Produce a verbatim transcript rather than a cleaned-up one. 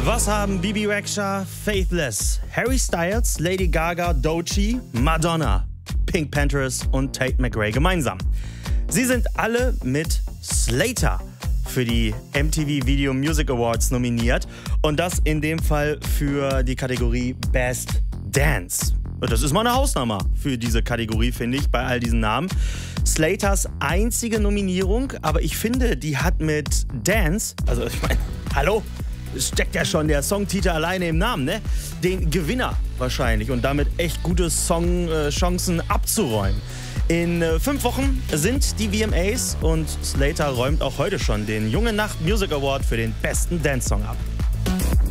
Was haben Bibi Rexha, Faithless, Harry Styles, Lady Gaga, Doechii, Madonna, Pink Panthers und Tate McRae gemeinsam? Sie sind alle mit Slater für die M T V Video Music Awards nominiert und das in dem Fall für die Kategorie Best Dance. Und das ist mal eine Hausnummer für diese Kategorie, finde ich, bei all diesen Namen. Slaters einzige Nominierung, aber ich finde, die hat mit Dance, also ich meine, hallo? Steckt ja schon der Songtitel alleine im Namen, ne? Den Gewinner wahrscheinlich und damit echt gute Songchancen äh, abzuräumen. In äh, fünf Wochen sind die V M As und Slater räumt auch heute schon den Junge Nacht Music Award für den besten Dance-Song ab.